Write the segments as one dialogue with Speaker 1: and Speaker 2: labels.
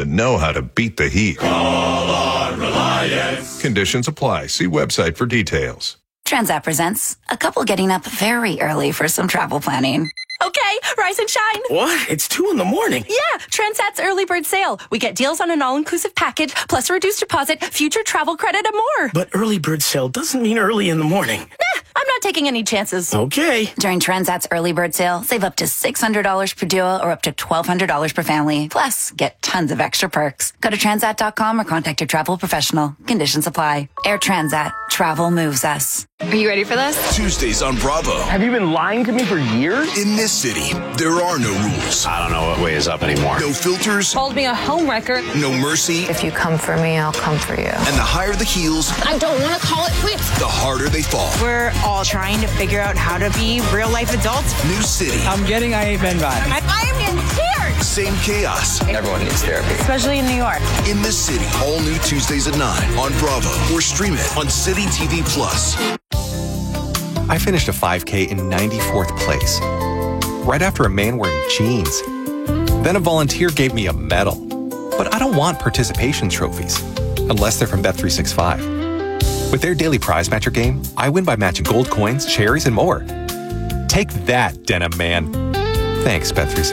Speaker 1: know how to beat the heat.
Speaker 2: Call on Reliance.
Speaker 1: Conditions apply. See website for details.
Speaker 3: Transat presents a couple getting up very early for some travel planning. Okay, rise and shine.
Speaker 4: What? It's 2 a.m.
Speaker 3: Yeah, Transat's early bird sale. We get deals on an all-inclusive package, plus a reduced deposit, future travel credit, and more.
Speaker 4: But early bird sale doesn't mean early in the morning.
Speaker 3: Nah, I'm not taking any chances.
Speaker 4: Okay.
Speaker 3: During Transat's early bird sale, save up to $600 per duo or up to $1,200 per family. Plus, get tons of extra perks. Go to transat.com or contact your travel professional. Conditions apply. Air Transat. Travel moves us.
Speaker 5: Are you ready for this?
Speaker 6: Tuesdays on Bravo.
Speaker 4: Have you been lying to me for years?
Speaker 6: In this city, there are no rules.
Speaker 7: I don't know what way is up anymore.
Speaker 6: No filters.
Speaker 5: Called me a homewrecker.
Speaker 6: No mercy.
Speaker 8: If you come for me, I'll come for you.
Speaker 6: And the higher the heels,
Speaker 5: I don't want to call it quits.
Speaker 6: the harder they fall.
Speaker 9: We're all trying to figure out how to be real-life adults.
Speaker 6: New city.
Speaker 10: I'm getting I Ain't Been vibes.
Speaker 9: I am in tears.
Speaker 6: Same chaos.
Speaker 7: Everyone needs therapy.
Speaker 9: Especially in New York.
Speaker 6: In this city. All new Tuesdays at 9 on Bravo. Or stream it on City TV Plus.
Speaker 11: I finished a 5K in 94th place, right after a man wearing jeans. Then a volunteer gave me a medal. But I don't want participation trophies, unless they're from Bet365. With their daily prize matcher game, I win by matching gold coins, cherries, and more. Take that, Denim Man. Thanks,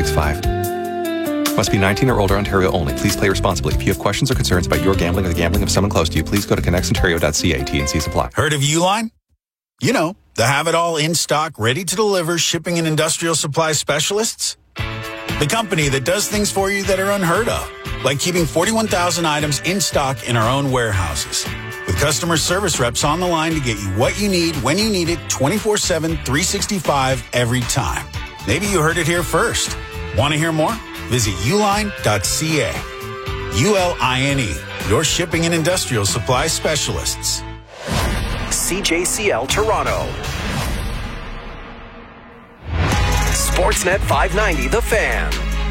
Speaker 11: Bet365. Must be 19 or older, Ontario only. Please play responsibly. If you have questions or concerns about your gambling or the gambling of someone close to you, please go to connectsontario.ca. T&Cs apply.
Speaker 12: Heard of Uline? You know, the have-it-all in-stock, ready-to-deliver shipping and industrial supply specialists. The company that does things for you that are unheard of, like keeping 41,000 items in stock in our own warehouses. With customer service reps on the line to get you what you need, when you need it, 24/7, 365, every time. Maybe you heard it here first. Want to hear more? Visit uline.ca. ULINE, your shipping and industrial supply specialists.
Speaker 13: CJCL Toronto. Sportsnet 590, The Fan.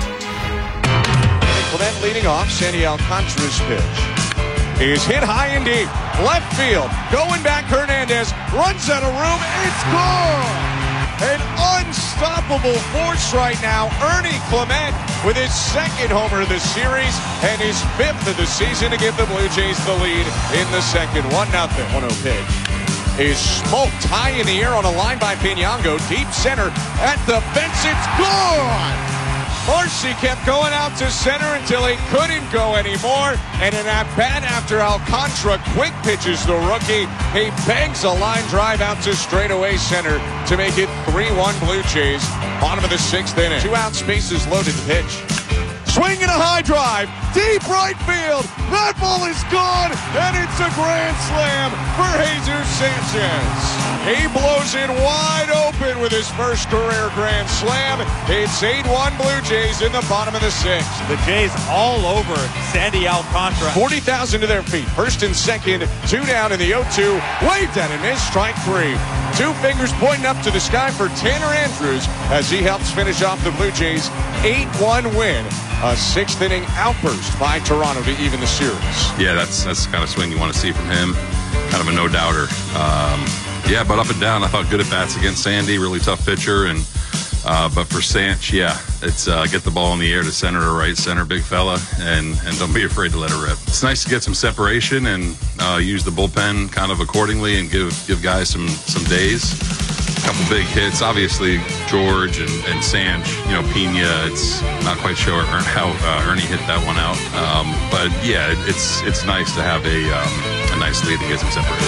Speaker 14: Clement leading off. Sandy Alcantara's pitch is hit high and deep. Left field. Going back, Hernandez runs out of room. It's gone! An unstoppable force right now. Ernie Clement with his second homer of the series and his 5th of the season to give the Blue Jays the lead in the second. 1-0. 1-0 pitch is smoked high in the air on a line by Piñango. Deep center at the fence. It's gone! Marcy kept going out to center until he couldn't go anymore. And an at-bat after Alcantara quick pitches the rookie. He bangs a line drive out to straightaway center to make it 3-1 Blue Jays. Bottom of the 6th inning. 2 out, bases loaded. The pitch. Swing and a high drive. Deep right field. That ball is gone. And it's a grand slam for Jesus Sanchez. He blows it wide open with his first career grand slam. It's 8-1 Blue Jays in the bottom of the 6th.
Speaker 15: The Jays all over Sandy Alcantara.
Speaker 14: 40,000 to their feet. First and second. 2 down in the 0-2. Waved at and missed. Strike 3. 2 fingers pointing up to the sky for Tanner Andrews as he helps finish off the Blue Jays' 8-1 win. A 6th inning outburst by Toronto to even the series.
Speaker 16: Yeah, that's the kind of swing you want to see from him. Kind of a no-doubter. Yeah, but up and down, I thought good at bats against Sandy. Really tough pitcher. And but for Sanch, yeah, it's get the ball in the air to center or right center, big fella, and don't be afraid to let it rip. It's nice to get some separation and use the bullpen kind of accordingly and give guys some days. A couple big hits, obviously George and Sanch, Pena. It's not quite sure how Ernie hit that one out, but yeah, it's nice to have a nice lead to get some separation.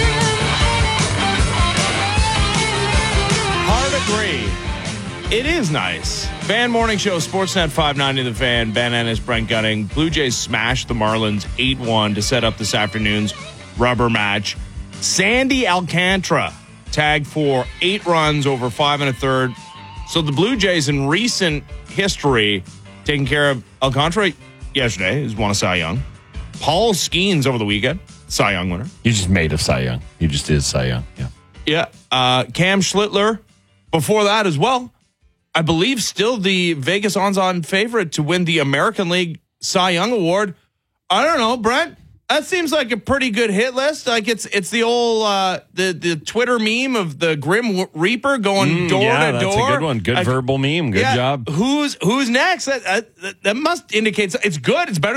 Speaker 15: Hard agree. It is nice. Fan Morning Show, Sportsnet 590 The Fan, Ben Ennis, Brent Gunning. Blue Jays smashed the Marlins 8-1 to set up this afternoon's rubber match. Sandy Alcantara tagged for 8 runs over 5 1/3. So the Blue Jays in recent history taking care of Alcantara yesterday, who's won a Cy Young. Paul Skeens over the weekend, Cy Young winner.
Speaker 17: You just made of Cy Young. You just did Cy Young. Yeah.
Speaker 15: Yeah. Cam Schlittler before that as well. I believe still the Vegas odds-on favorite to win the American League Cy Young Award. I don't know, Brent. That seems like a pretty good hit list. Like it's the old the Twitter meme of the Grim Reaper going door to door.
Speaker 17: That's a good one. Good verbal meme. Good job.
Speaker 15: Who's next? That must indicate it's good. It's better